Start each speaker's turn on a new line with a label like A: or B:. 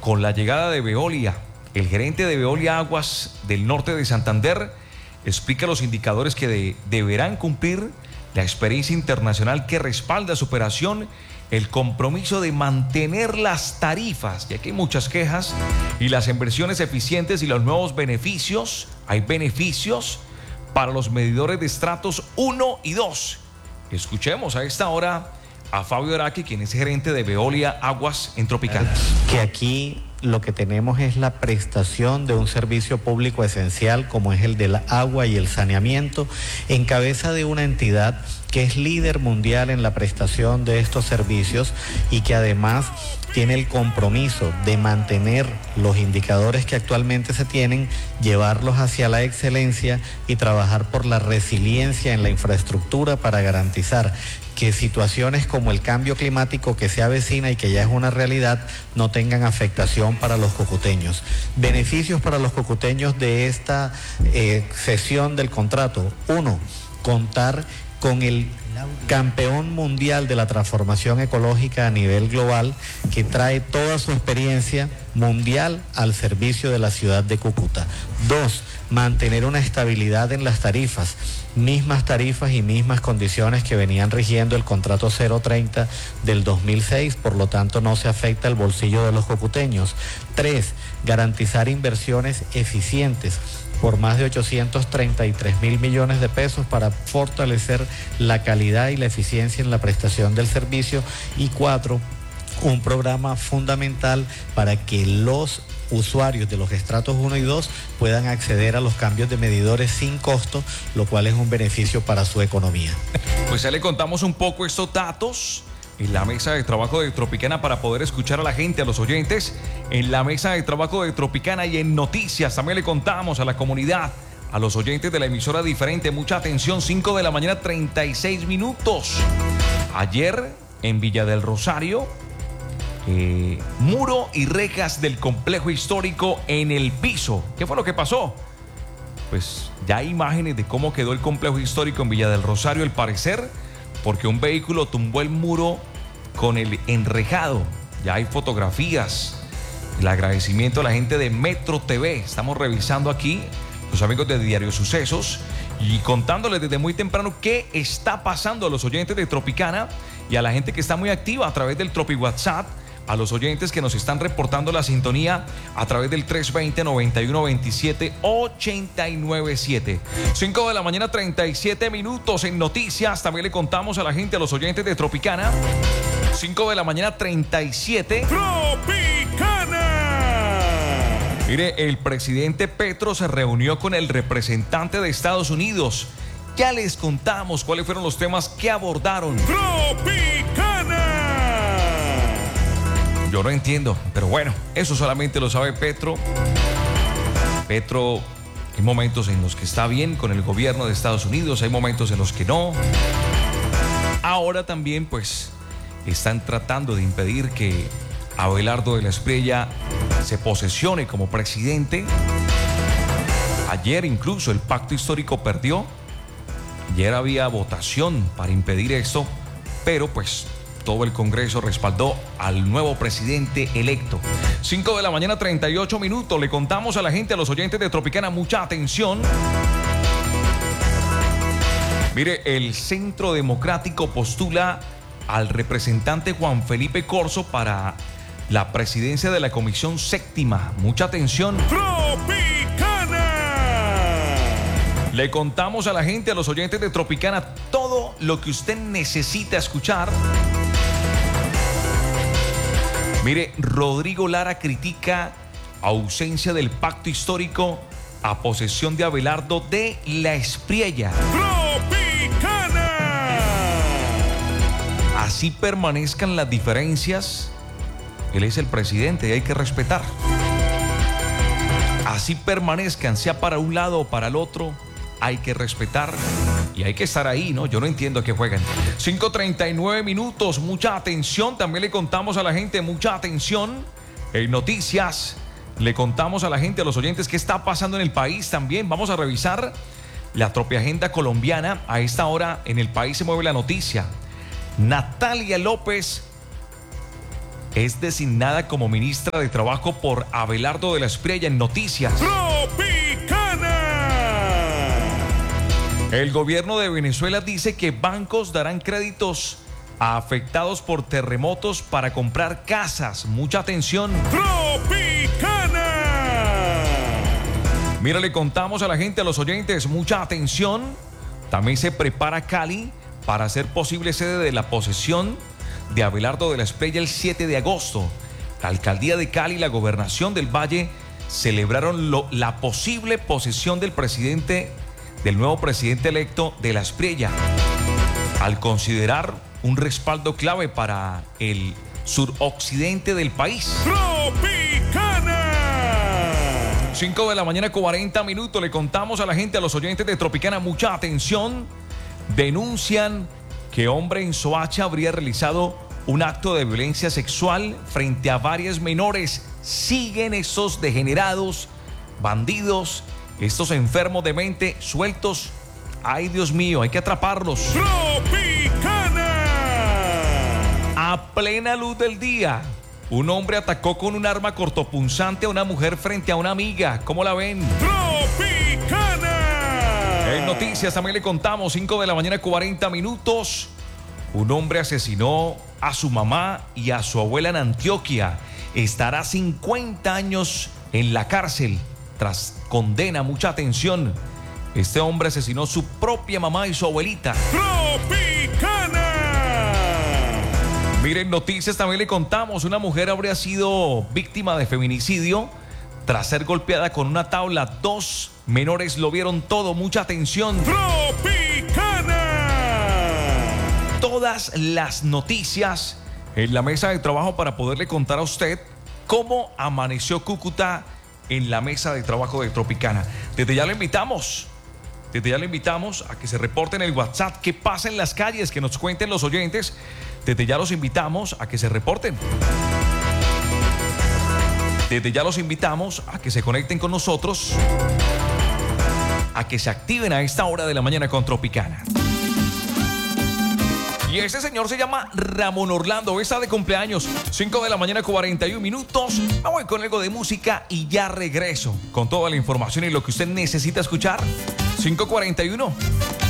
A: con la llegada de Veolia. El gerente de Veolia Aguas del norte de Santander explica los indicadores que deberán cumplir, la experiencia internacional que respalda su operación, el compromiso de mantener las tarifas, ya que hay muchas quejas, y las inversiones eficientes y los nuevos beneficios. Hay beneficios para los medidores de estratos 1 y 2. Escuchemos a esta hora a Fabio Araki, quien es gerente de Veolia Aguas en Tropicana.
B: Que aquí lo que tenemos es la prestación de un servicio público esencial como es el del agua y el saneamiento en cabeza de una entidad que es líder mundial en la prestación de estos servicios y que además tiene el compromiso de mantener los indicadores que actualmente se tienen, llevarlos hacia la excelencia y trabajar por la resiliencia en la infraestructura para garantizar que situaciones como el cambio climático que se avecina y que ya es una realidad no tengan afectación para los cocuteños. Beneficios para los cocuteños de esta cesión del contrato. 1, contar con el campeón mundial de la transformación ecológica a nivel global, que trae toda su experiencia mundial al servicio de la ciudad de Cúcuta. 2, mantener una estabilidad en las tarifas, mismas tarifas y mismas condiciones que venían rigiendo el contrato 030 del 2006, por lo tanto no se afecta el bolsillo de los cocuteños. 3, garantizar inversiones eficientes por más de 833.000 millones de pesos para fortalecer la calidad y la eficiencia en la prestación del servicio. Y 4, un programa fundamental para que los usuarios de los estratos 1 y 2 puedan acceder a los cambios de medidores sin costo, lo cual es un beneficio para su economía.
A: Pues ya le contamos un poco estos datos en la mesa de trabajo de Tropicana para poder escuchar a la gente, a los oyentes, en la mesa de trabajo de Tropicana y en noticias. También le contamos a la comunidad, a los oyentes de la emisora diferente. Mucha atención, 5 de la mañana, 36 minutos. Ayer en Villa del Rosario, muro y rejas del complejo histórico en el piso. ¿Qué fue lo que pasó? Pues ya hay imágenes de cómo quedó el complejo histórico en Villa del Rosario, al parecer, porque un vehículo tumbó el muro con el enrejado. Ya hay fotografías. El agradecimiento a la gente de Metro TV. Estamos revisando aquí, los amigos de Diario Sucesos, y contándoles desde muy temprano qué está pasando a los oyentes de Tropicana y a la gente que está muy activa a través del Tropi WhatsApp, a los oyentes que nos están reportando la sintonía a través del 320-9127-897. 5 de la mañana, 37 minutos en noticias. También le contamos a la gente, a los oyentes de Tropicana. 5 de la mañana, 37.
C: ¡Tropicana!
A: Mire, el presidente Petro se reunió con el representante de Estados Unidos. Ya les contamos cuáles fueron los temas que abordaron.
C: ¡Tropicana!
A: Yo no entiendo, pero bueno, eso solamente lo sabe Petro. Petro, hay momentos en los que está bien con el gobierno de Estados Unidos, hay momentos en los que no. Ahora también, pues, están tratando de impedir que Abelardo de la Espriella se posesione como presidente. Ayer incluso el pacto histórico perdió. Ayer había votación para impedir esto, pero pues todo el Congreso respaldó al nuevo presidente electo. 5 de la mañana, 38 minutos. Le contamos a la gente, a los oyentes de Tropicana, mucha atención. Mire, el Centro Democrático postula al representante Juan Felipe Corzo para la presidencia de la Comisión Séptima. Mucha atención.
C: ¡Tropicana!
A: Le contamos a la gente, a los oyentes de Tropicana, todo lo que usted necesita escuchar. Mire, Rodrigo Lara critica ausencia del pacto histórico a posesión de Abelardo de la Espriella.
C: ¡Tropicana!
A: Así permanezcan las diferencias, él es el presidente y hay que respetar. Así permanezcan, sea para un lado o para el otro, hay que respetar y hay que estar ahí, ¿no? Yo no entiendo a qué juegan. 5:39 minutos, mucha atención. También le contamos a la gente, mucha atención. En noticias, le contamos a la gente, a los oyentes, qué está pasando en el país también. Vamos a revisar la Tropiagenda colombiana. A esta hora en el país se mueve la noticia. Natalia López es designada como ministra de Trabajo por Abelardo de la Espriella en Noticias.
C: Tropicana.
A: El gobierno de Venezuela dice que bancos darán créditos a afectados por terremotos para comprar casas. Mucha atención.
C: Tropicana.
A: Mira, le contamos a la gente, a los oyentes, mucha atención. También se prepara Cali para ser posible sede de la posesión de Abelardo de la Espriella el 7 de agosto. La alcaldía de Cali y la gobernación del Valle celebraron la posible posesión del nuevo presidente electo de la Espriella, al considerar un respaldo clave para el suroccidente del país.
C: Tropicana.
A: 5 de la mañana, 40 minutos. Le contamos a la gente, a los oyentes de Tropicana, mucha atención. Denuncian que hombre en Soacha habría realizado un acto de violencia sexual frente a varias menores. Siguen estos degenerados, bandidos, estos enfermos de mente sueltos. Ay, Dios mío, hay que atraparlos.
C: Tropicana.
A: A plena luz del día, un hombre atacó con un arma cortopunzante a una mujer frente a una amiga. ¿Cómo la ven?
C: Tropicana.
A: En noticias también le contamos, 5 de la mañana, 40 minutos. Un hombre asesinó a su mamá y a su abuela en Antioquia. Estará 50 años en la cárcel tras condena. Mucha atención. Este hombre asesinó a su propia mamá y su abuelita.
C: Tropicana.
A: Miren, noticias también le contamos. Una mujer habría sido víctima de feminicidio tras ser golpeada con una tabla. 2 menores lo vieron todo. Mucha atención.
C: Tropicana.
A: Todas las noticias en la mesa de trabajo para poderle contar a usted cómo amaneció Cúcuta en la mesa de trabajo de Tropicana. Desde ya lo invitamos a que se reporte en el WhatsApp qué pasa en las calles, que nos cuenten los oyentes. Desde ya los invitamos a que se reporten. Desde ya los invitamos a que se conecten con nosotros, a que se activen a esta hora de la mañana con Tropicana. Y este señor se llama Ramón Orlando, está de cumpleaños. 5 de la mañana, 41 minutos. Me voy con algo de música y ya regreso con toda la información y lo que usted necesita escuchar. 5:41.